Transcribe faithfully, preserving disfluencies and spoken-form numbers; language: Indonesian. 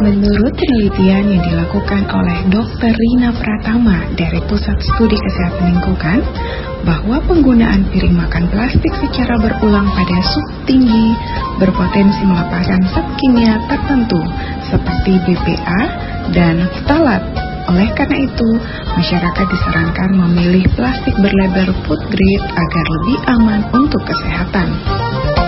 Menurut penelitian yang dilakukan oleh dokter Rina Pratama dari Pusat Studi Kesehatan Lingkungan, bahwa penggunaan piring makan plastik secara berulang pada suhu tinggi berpotensi melepaskan zat kimia tertentu seperti B P A dan ftalat. Oleh karena itu, masyarakat disarankan memilih plastik berlabel food grade agar lebih aman untuk kesehatan.